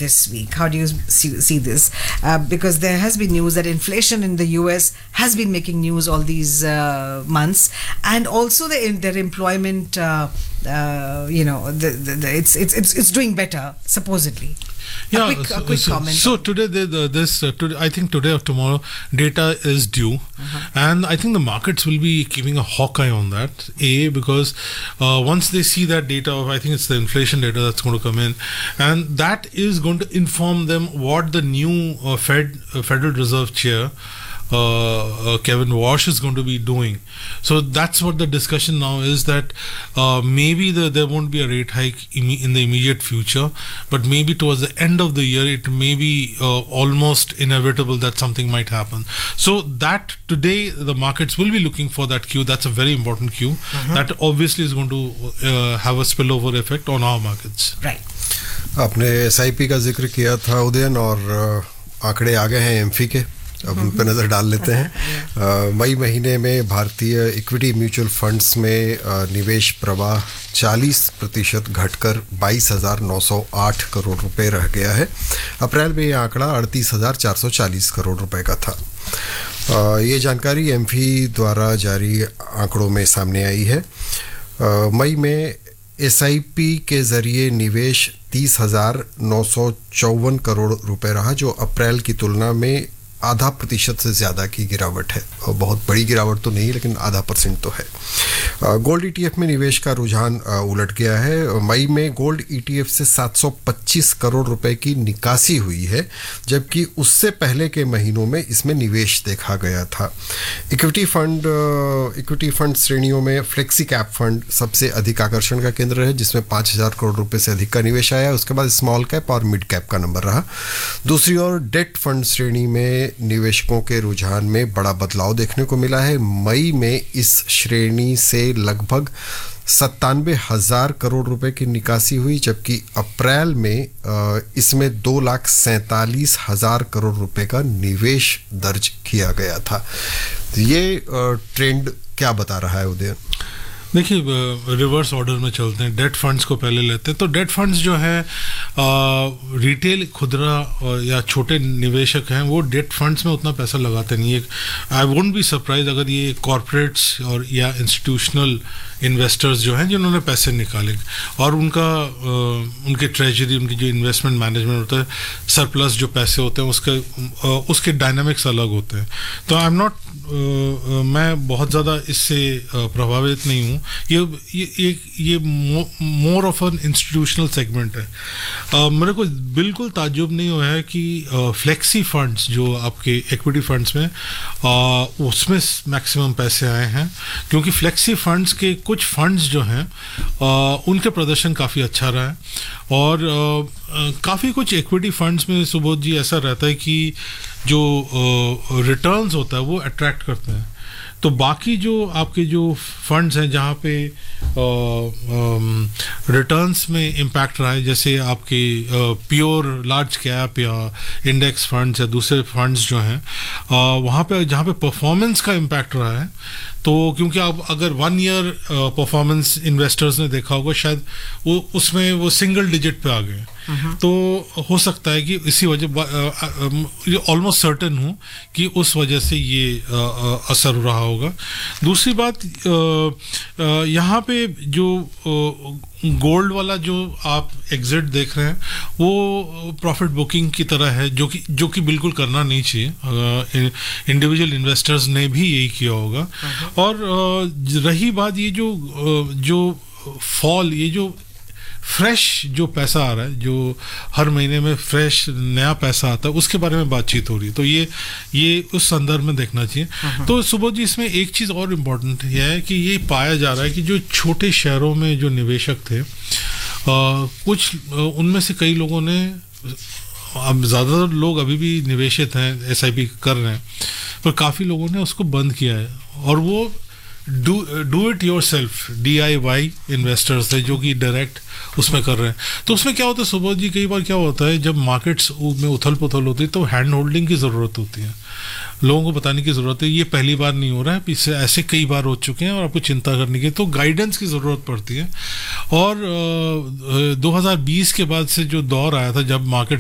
this week? How do you see this? Because there has been news that inflation in the US has been making news all these months, and also their employment, it's doing better supposedly. Yeah, a quick comment. So today, today, I think today or tomorrow, data is due, and I think the markets will be keeping a hawk eye on that. Because once they see that data, I think it's the inflation data that's going to come in, and that is going to inform them what the new Federal Reserve Chair, Kevin Walsh, is going to be doing. So that's what the discussion now is, that maybe there won't be a rate hike in the immediate future, but maybe towards the end of the year it may be almost inevitable that something might happen. So that today the markets will be looking for that cue. That's a very important cue. That obviously is going to have a spillover effect on our markets. Right. आपने SIP का जिक्र किया था उदयन, और आंकड़े आ गए हैं AMFI के, अब उन पर नज़र डाल लेते हैं। मई महीने में भारतीय इक्विटी म्यूचुअल फंड्स में निवेश प्रवाह 40% घटकर 22,908 करोड़ रुपए रह गया है। अप्रैल में यह आंकड़ा 38,440 करोड़ रुपए का था। ये जानकारी एमफी द्वारा जारी आंकड़ों में सामने आई है। मई में SIP के ज़रिए निवेश 30,954 करोड़ रुपए रहा, जो अप्रैल की तुलना में 0.5% से ज़्यादा की गिरावट है। और बहुत बड़ी गिरावट तो नहीं, लेकिन 0.5% तो है। गोल्ड ETF में निवेश का रुझान उलट गया है। मई में गोल्ड ETF से 725 करोड़ रुपए की निकासी हुई है, जबकि उससे पहले के महीनों में इसमें निवेश देखा गया था। इक्विटी फंड श्रेणियों में फ्लेक्सी कैप फंड सबसे अधिक आकर्षण का केंद्र है, जिसमें 5,000 करोड़ रुपए से अधिक का निवेश आया। उसके बाद स्मॉल कैप और मिड कैप का नंबर रहा। दूसरी ओर डेट फंड श्रेणी में निवेशकों के रुझान में बड़ा बदलाव देखने को मिला है। मई में इस श्रेणी से लगभग 97,000 करोड़ रुपए की निकासी हुई, जबकि अप्रैल में इसमें 2,47,000 करोड़ रुपए का निवेश दर्ज किया गया था। ये ट्रेंड क्या बता रहा है उदयन? देखिए, रिवर्स ऑर्डर में चलते हैं। डेट फंड्स को पहले लेते हैं। तो डेट फंड्स जो है, रिटेल खुदरा या छोटे निवेशक हैं, वो डेट फंड्स में उतना पैसा लगाते नहीं है। आई वोंट बी सरप्राइज अगर ये कॉरपोरेट्स और या इंस्टीट्यूशनल इन्वेस्टर्स जो हैं, जिन्होंने पैसे निकाले और उनके ट्रेजरी, उनकी जो इन्वेस्टमेंट मैनेजमेंट होता है, सरप्लस जो पैसे होते हैं उसके डायनामिक्स अलग होते हैं। तो आई एम नॉट, मैं बहुत ज़्यादा इससे प्रभावित नहीं हूँ। ये more of an institutional segment है। मेरे को बिल्कुल ताज्जुब नहीं हुआ है कि फ्लेक्सी फंड्स जो आपके इक्विटी फंड्स में, उसमें मैक्सिमम पैसे आए हैं, क्योंकि फ्लेक्सी फंड्स के कुछ फंड्स जो हैं उनके प्रदर्शन काफ़ी अच्छा रहा है। और काफ़ी कुछ इक्विटी फंड्स में सुबोध जी ऐसा रहता है कि जो रिटर्न्स होता है वो अट्रैक्ट करते हैं। तो बाकी जो आपके जो फंड्स हैं जहाँ पे रिटर्न्स में इम्पैक्ट रहा है, जैसे आपके प्योर लार्ज कैप या इंडेक्स फंड्स या दूसरे फंड्स जो हैं, वहाँ पे जहाँ पे परफॉर्मेंस का इम्पैक्ट रहा है, तो क्योंकि आप अगर 1 ईयर परफॉर्मेंस इन्वेस्टर्स ने देखा होगा, शायद उसमें वो सिंगल डिजिट पे आ गए। तो हो सकता है कि इसी वजह, ऑलमोस्ट सर्टेन हूँ कि उस वजह से ये असर रहा होगा। दूसरी बात, यहाँ पे जो गोल्ड वाला जो आप एग्जिट देख रहे हैं, वो प्रॉफिट बुकिंग की तरह है, जो कि बिल्कुल करना नहीं चाहिए। इंडिविजुअल इन्वेस्टर्स ने भी यही किया होगा। और रही बात ये जो फॉल, ये जो फ्रेश जो पैसा आ रहा है, जो हर महीने में फ्रेश नया पैसा आता है, उसके बारे में बातचीत हो रही है। तो ये उस संदर्भ में देखना चाहिए। तो सुबोध जी, इसमें एक चीज़ और इम्पोर्टेंट है कि ये पाया जा रहा है कि जो छोटे शहरों में जो निवेशक थे, कुछ उनमें से कई लोगों ने, अब ज़्यादातर लोग अभी भी निवेशित हैं, SIP कर रहे हैं, पर काफ़ी लोगों ने उसको बंद किया है। और वो do it your self DIY investors है, जो कि डायरेक्ट उसमें कर रहे हैं। तो उसमें क्या होता है सुबोध जी, कई बार क्या होता है, जब मार्केट्स में उथल पुथल होती है तो हैंड होल्डिंग की ज़रूरत होती है, लोगों को बताने की ज़रूरत है ये पहली बार नहीं हो रहा है, इससे ऐसे कई बार हो चुके हैं और आपको चिंता करने की, तो गाइडेंस की ज़रूरत पड़ती है। और 2020 के बाद से जो दौर आया था, जब मार्केट्स